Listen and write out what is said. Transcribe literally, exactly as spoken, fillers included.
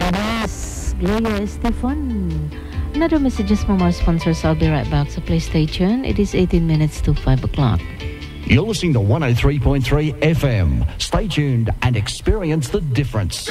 Yes, Gloria Estefan. Another messages from our sponsors. I'll be right back, so please stay tuned. It is eighteen minutes to five o'clock. You're listening to one oh three point three F M. Stay tuned and experience the difference.